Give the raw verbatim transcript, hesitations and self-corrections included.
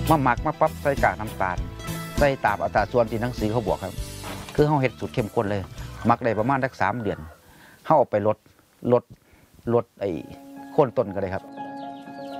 มาหมักมาปั๊บใส่กากน้ำตาลใส่ตามอัตราส่วนที่หนังสือเขาบอกครับคือเขาเฮ็ดสูตรเข้มข้นเลยหมักได้ประมาณสักสามเดือนเขาเอาไปลดลดลดไอ้โค่นต้นก็ได้ครับ